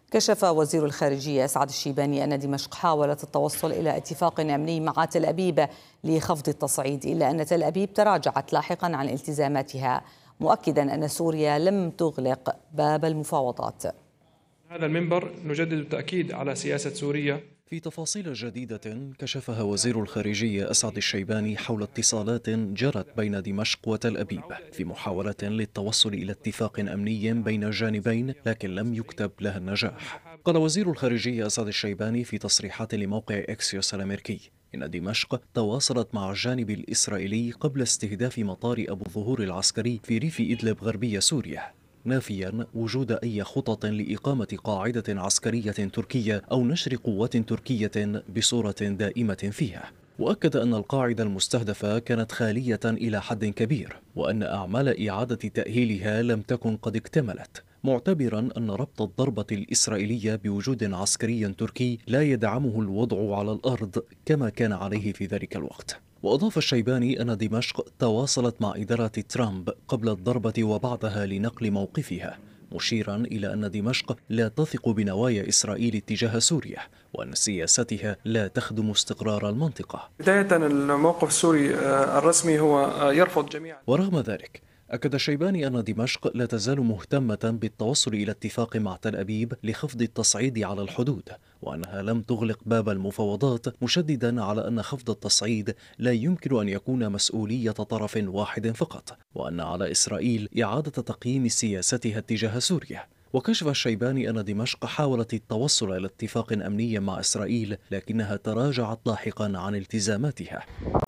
كشف وزير الخارجية أسعد الشيباني أن دمشق حاولت التوصل إلى اتفاق أمني مع تل أبيب لخفض التصعيد، إلا أن تل أبيب تراجعت لاحقا عن التزاماتها، مؤكدا أن سوريا لم تغلق باب المفاوضات. هذا المنبر نجدد التأكيد على سياسة سوريا. في تفاصيل جديدة كشفها وزير الخارجية أسعد الشيباني حول اتصالات جرت بين دمشق وتل أبيب في محاولة للتوصل إلى اتفاق أمني بين الجانبين، لكن لم يكتب لها النجاح. قال وزير الخارجية أسعد الشيباني في تصريحات لموقع إكسيوس الأمريكي إن دمشق تواصلت مع الجانب الإسرائيلي قبل استهداف مطار أبو الظهور العسكري في ريف إدلب غربية سوريا، نافيا وجود أي خطط لإقامة قاعدة عسكرية تركية أو نشر قوات تركية بصورة دائمة فيها. وأكد أن القاعدة المستهدفة كانت خالية إلى حد كبير، وأن أعمال إعادة تأهيلها لم تكن قد اكتملت، معتبرا أن ربط الضربة الإسرائيلية بوجود عسكري تركي لا يدعمه الوضع على الأرض كما كان عليه في ذلك الوقت. وأضاف الشيباني أن دمشق تواصلت مع إدارة ترامب قبل الضربة وبعدها لنقل موقفها، مشيرا إلى أن دمشق لا تثق بنوايا إسرائيل تجاه سوريا، وأن سياستها لا تخدم استقرار المنطقة. بداية الموقف السوري الرسمي هو يرفض جميع. ورغم ذلك أكد الشيباني أن دمشق لا تزال مهتمة بالتوصل إلى اتفاق مع تل أبيب لخفض التصعيد على الحدود، وأنها لم تغلق باب المفاوضات، مشددا على أن خفض التصعيد لا يمكن أن يكون مسؤولية طرف واحد فقط، وأن على إسرائيل إعادة تقييم سياستها تجاه سوريا. وكشف الشيباني أن دمشق حاولت التوصل إلى اتفاق أمني مع إسرائيل، لكنها تراجعت لاحقا عن التزاماتها.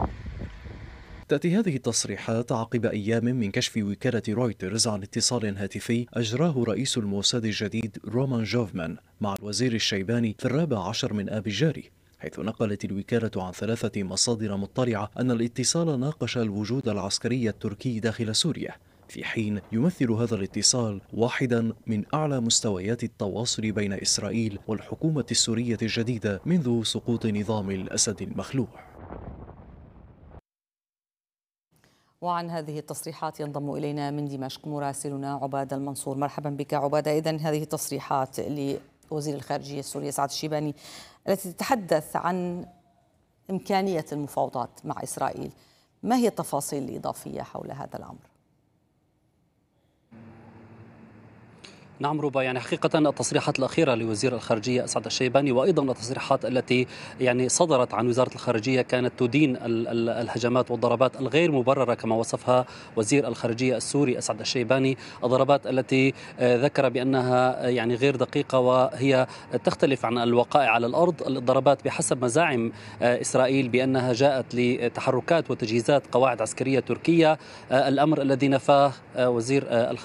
تأتي هذه التصريحات عقب أيام من كشف وكالة رويترز عن اتصال هاتفي أجراه رئيس الموساد الجديد رومان جوفمان مع الوزير الشيباني في 14 من آب الجاري، حيث نقلت الوكالة عن 3 مصادر مطلعة أن الاتصال ناقش الوجود العسكري التركي داخل سوريا، في حين يمثل هذا الاتصال واحدا من أعلى مستويات التواصل بين إسرائيل والحكومة السورية الجديدة منذ سقوط نظام الأسد المخلوع. وعن هذه التصريحات ينضم إلينا من دمشق مراسلنا عبادة المنصور. مرحبا بك عبادة. إذن هذه التصريحات لوزير الخارجية السوري أسعد الشيباني التي تتحدث عن إمكانية المفاوضات مع إسرائيل، ما هي التفاصيل الإضافية حول هذا الأمر؟ نعم ربا، حقيقة التصريحات الأخيرة لوزير الخارجية أسعد الشيباني وأيضا التصريحات التي صدرت عن وزارة الخارجية كانت تدين الهجمات والضربات الغير مبررة كما وصفها وزير الخارجية السوري أسعد الشيباني، الضربات التي ذكر بأنها غير دقيقة وهي تختلف عن الوقائع على الأرض، الضربات بحسب مزاعم إسرائيل بأنها جاءت لتحركات وتجهيزات قواعد عسكرية تركية، الأمر الذي نفاه وزير